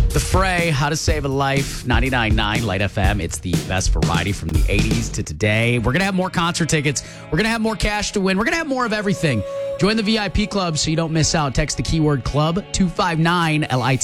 The Fray, How to Save a Life, 99.9 Light FM. It's the best variety from the 80s to today. We're going to have more concert tickets. We're going to have more cash to win. We're going to have more of everything. Join the VIP club so you don't miss out. Text the keyword club 259 LIT.